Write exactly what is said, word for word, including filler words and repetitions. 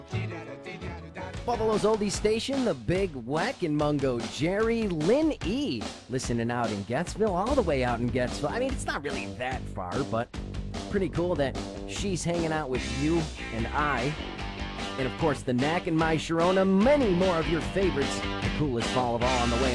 Buffalo's oldie station, the Big Weck in Mungo. Jerry Lynn E. listening out in Gettsville, all the way out in Gettsville. I mean, it's not really that far, but pretty cool that she's hanging out with you and I. And of course, the Knack and My Sharona, many more of your favorites. The coolest fall of all on the way.